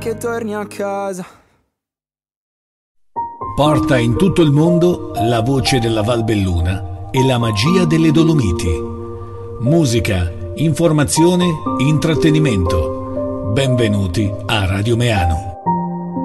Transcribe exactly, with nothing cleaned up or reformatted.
che torni a casa. Porta in tutto il mondo la voce della Val Belluna e la magia delle Dolomiti. Musica, informazione, intrattenimento. Benvenuti a Radio Meano.